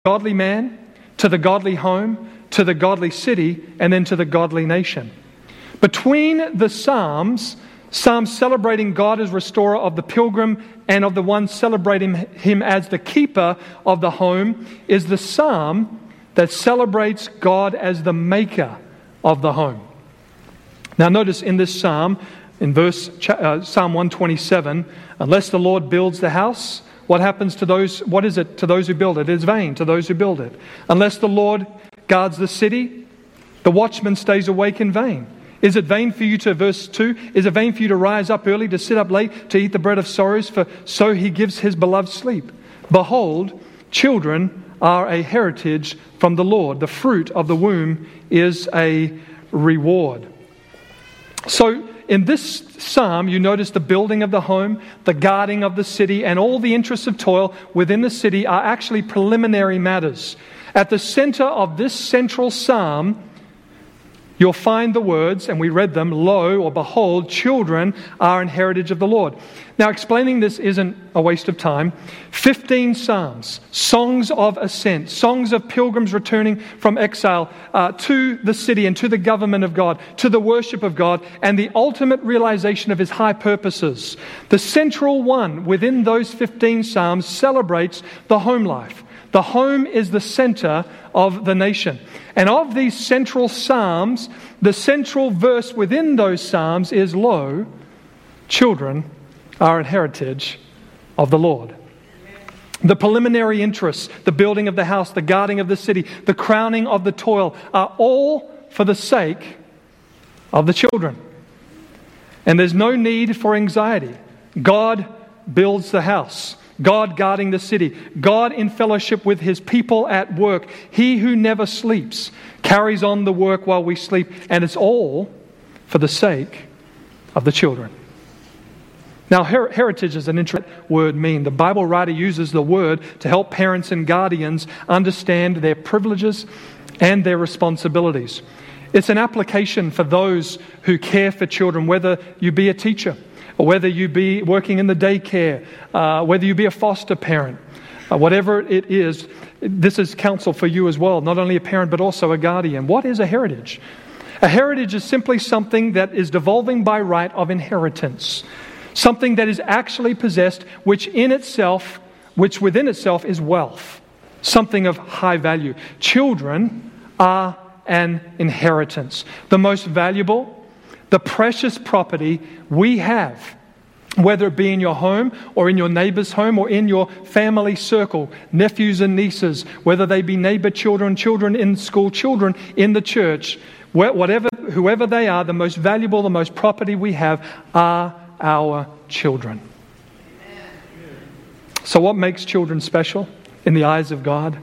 godly man, to the godly home, to the godly city, and then to the godly nation. Between the Psalms celebrating God as restorer of the pilgrim and of the one celebrating him as the keeper of the home, is the psalm that celebrates God as the maker of the home. Now notice in this psalm, in Psalm 127, unless the Lord builds the house, what happens to those? What is it to those who build it? It is vain to those who build it. Unless the Lord guards the city, the watchman stays awake in vain. Is it vain for you to, verse 2, is it vain for you to rise up early, to sit up late, to eat the bread of sorrows, for so he gives his beloved sleep? Behold, children are a heritage from the Lord. The fruit of the womb is a reward. So, in this psalm, you notice the building of the home, the guarding of the city, and all the interests of toil within the city are actually preliminary matters. At the center of this central psalm, you'll find the words, and we read them, lo, or behold, children are an heritage of the Lord. Now, explaining this isn't a waste of time. 15 psalms, songs of ascent, songs of pilgrims returning from exile to the city and to the government of God, to the worship of God, and the ultimate realization of His high purposes. The central one within those 15 psalms celebrates the home life. The home is the center of the nation. And of these central psalms, the central verse within those psalms is, lo, children are a heritage of the Lord. The preliminary interests, the building of the house, the guarding of the city, the crowning of the toil, are all for the sake of the children. And there's no need for anxiety. God builds the house. God guarding the city. God in fellowship with His people at work. He who never sleeps carries on the work while we sleep. And it's all for the sake of the children. Now, heritage is an interesting word mean. The Bible writer uses the word to help parents and guardians understand their privileges and their responsibilities. It's an application for those who care for children, whether you be a teacher, or whether you be working in the daycare, whether you be a foster parent, whatever it is, this is counsel for you as well, not only a parent but also a guardian. What is a heritage? A heritage is simply something that is devolving by right of inheritance, something that is actually possessed, which within itself is wealth, something of high value. Children are an inheritance, the most valuable, the precious property we have, whether it be in your home or in your neighbor's home or in your family circle, nephews and nieces, whether they be neighbor children, children in school, children in the church, whoever they are, the most valuable, the most property we have are our children. So what makes children special in the eyes of God?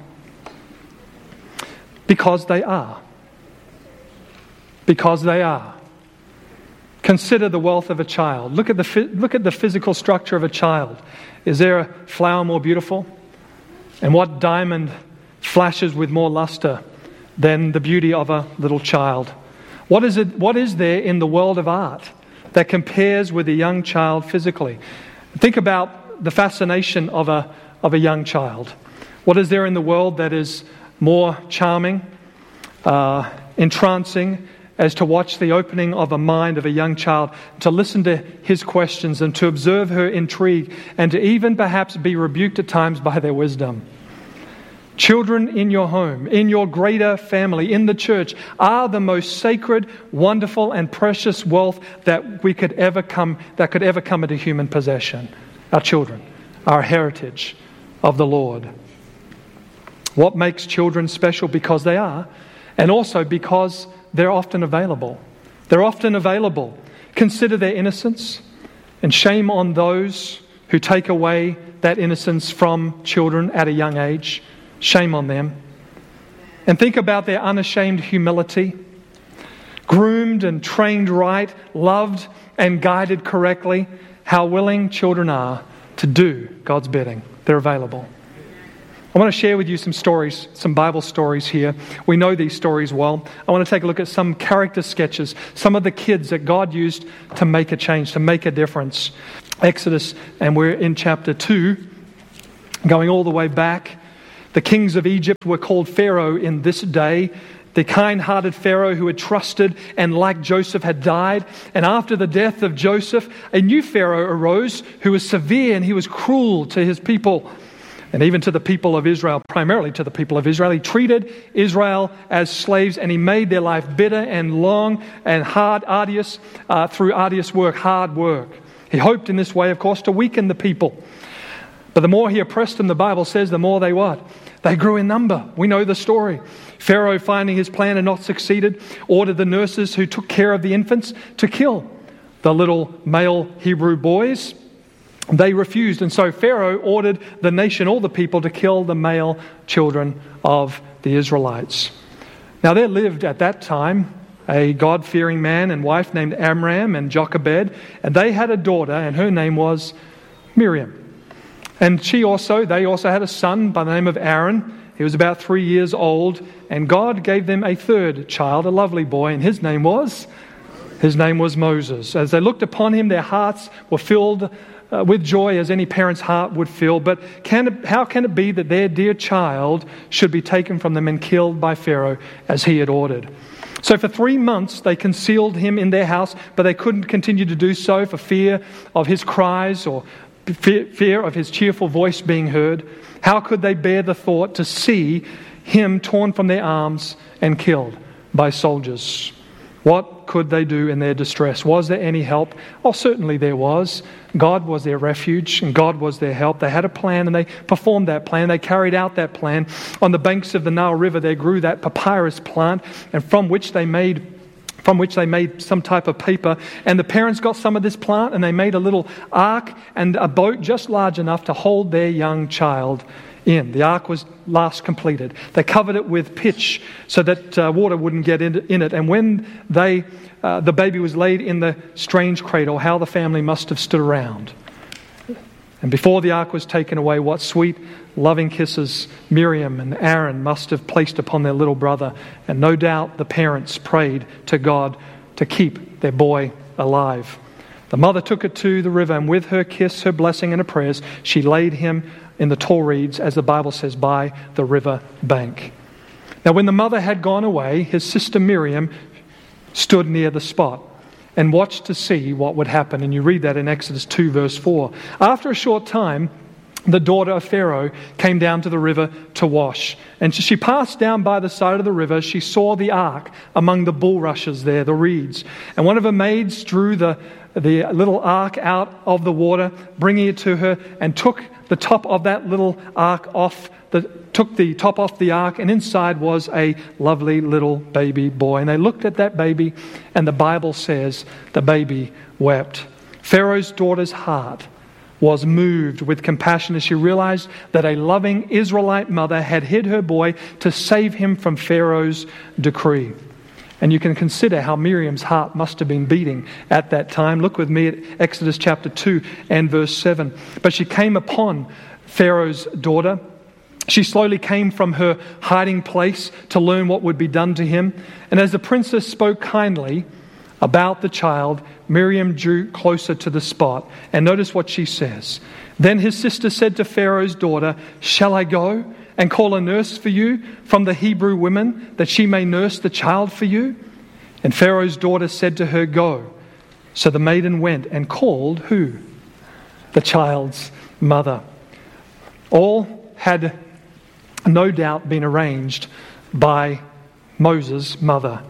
Because they are. Because they are. Consider the wealth of a child. Look at the physical structure of a child. Is there a flower more beautiful? And what diamond flashes with more luster than the beauty of a little child? What is there in the world of art that compares with a young child physically? Think about the fascination of a young child. What is there in the world that is more charming, entrancing, as to watch the opening of a mind of a young child, to listen to his questions and to observe her intrigue, and to even perhaps be rebuked at times by their wisdom. Children in your home, in your greater family, in the church, are the most sacred, wonderful, and precious wealth that could ever come into human possession. Our children, our heritage of the Lord. What makes children special? Because they are, and also because they're often available. They're often available. Consider their innocence, and shame on those who take away that innocence from children at a young age. Shame on them. And think about their unashamed humility. Groomed and trained right, loved and guided correctly. How willing children are to do God's bidding. They're available. I want to share with you some stories, some Bible stories here. We know these stories well. I want to take a look at some character sketches, some of the kids that God used to make a change, to make a difference. Exodus, and we're in chapter 2, going all the way back The kings of Egypt were called Pharaoh in this day. The kind-hearted Pharaoh who had trusted and, like Joseph, had died. And after the death of Joseph, a new Pharaoh arose who was severe and he was cruel to his people. And even to the people of Israel, primarily to the people of Israel. He treated Israel as slaves, and he made their life bitter and long and hard, arduous, through arduous work, hard work. He hoped in this way, of course, to weaken the people. But the more he oppressed them, the Bible says, the more they what? They grew in number. We know the story. Pharaoh, finding his plan had not succeeded, ordered the nurses who took care of the infants to kill the little male Hebrew boys. They refused, and so Pharaoh ordered the nation, all the people, to kill the male children of the Israelites. Now there lived at that time a God-fearing man and wife named Amram and Jochebed, and they had a daughter, and her name was Miriam. And they also had a son by the name of Aaron. He was about 3 years old, and God gave them a third child, a lovely boy, and his name was Moses. As they looked upon him, their hearts were filled with joy, as any parent's heart would fill. But how can it be that their dear child should be taken from them and killed by Pharaoh as he had ordered? So for 3 months they concealed him in their house, but they couldn't continue to do so for fear of his cries or fear of his cheerful voice being heard. How could they bear the thought to see him torn from their arms and killed by soldiers? What could they do in their distress? Was there any help? Oh, certainly there was. God was their refuge and God was their help. They had a plan and they performed that plan. They carried out that plan. On the banks of the Nile River there grew that papyrus plant, and from which they made some type of paper. And the parents got some of this plant and they made a little ark and a boat just large enough to hold their young child in. The ark was last completed. They covered it with pitch so that water wouldn't get in it. And when the baby was laid in the strange cradle, how the family must have stood around. And before the ark was taken away, what sweet, loving kisses Miriam and Aaron must have placed upon their little brother. And no doubt the parents prayed to God to keep their boy alive. The mother took it to the river, and with her kiss, her blessing, and her prayers, she laid him in the tall reeds, as the Bible says, by the river bank. Now when the mother had gone away, his sister Miriam stood near the spot and watched to see what would happen. And you read that in Exodus 2 verse 4. After a short time, the daughter of Pharaoh came down to the river to wash. And she passed down by the side of the river. She saw the ark among the bulrushes there, the reeds. And one of her maids drew the little ark out of the water, bringing it to her, and took the top of that little ark off the ark, and inside was a lovely little baby boy. And they looked at that baby, and the Bible says the baby wept. Pharaoh's daughter's heart was moved with compassion as she realized that a loving Israelite mother had hid her boy to save him from Pharaoh's decree. And you can consider how Miriam's heart must have been beating at that time. Look with me at Exodus chapter 2 and verse 7. But she came upon Pharaoh's daughter. She slowly came from her hiding place to learn what would be done to him. And as the princess spoke kindly about the child, Miriam drew closer to the spot. And notice what she says. Then his sister said to Pharaoh's daughter, "Shall I go and call a nurse for you from the Hebrew women, that she may nurse the child for you?" And Pharaoh's daughter said to her, "Go." So the maiden went and called who? The child's mother. All had no doubt been arranged by Moses' mother.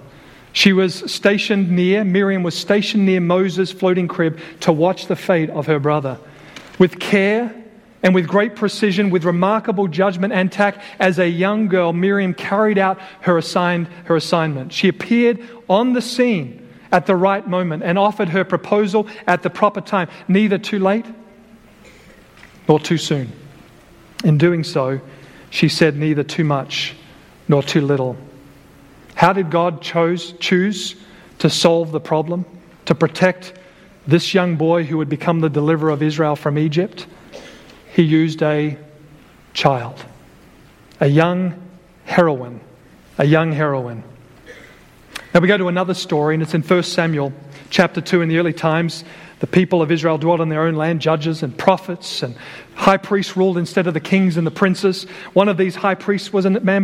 Miriam was stationed near Moses' floating crib to watch the fate of her brother. With care and with great precision, with remarkable judgment and tact, as a young girl, Miriam carried out her assignment. She appeared on the scene at the right moment and offered her proposal at the proper time, neither too late nor too soon. In doing so, she said neither too much nor too little. How did God choose to solve the problem, to protect this young boy who would become the deliverer of Israel from Egypt? He used a child, a young heroine. Now we go to another story, and it's in 1 Samuel chapter 2 in the early times. The people of Israel dwelt in their own land, judges and prophets, and high priests ruled instead of the kings and the princes. One of these high priests was a man